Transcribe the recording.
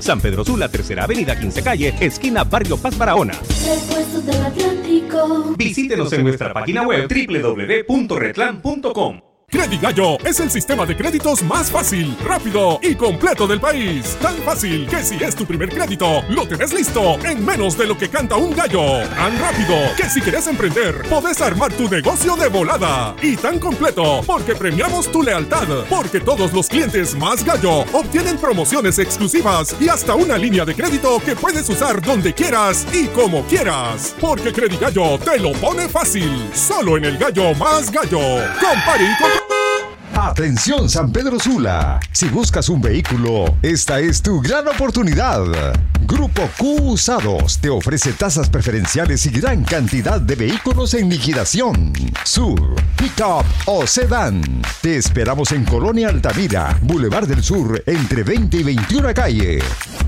San Pedro Sula, Tercera Avenida, 15 Calle, esquina Barrio Paz Barahona. Repuestos del Atlántico. Visítenos en nuestra página web www.retlan.com. Credigallo es el sistema de créditos más fácil, rápido y completo del país. Tan fácil que si es tu primer crédito, lo tenés listo en menos de lo que canta un gallo. Tan rápido que si querés emprender, podés armar tu negocio de volada. Y tan completo porque premiamos tu lealtad. Porque todos los clientes más gallo obtienen promociones exclusivas y hasta una línea de crédito que puedes usar donde quieras y como quieras. Porque Credigallo te lo pone fácil. Solo en el gallo más gallo. Compare y compare. Atención San Pedro Sula, si buscas un vehículo, esta es tu gran oportunidad. Grupo Q Usados te ofrece tasas preferenciales y gran cantidad de vehículos en liquidación. SUV, Pickup o Sedán. Te esperamos en Colonia Altamira, Boulevard del Sur, entre 20 y 21 calle.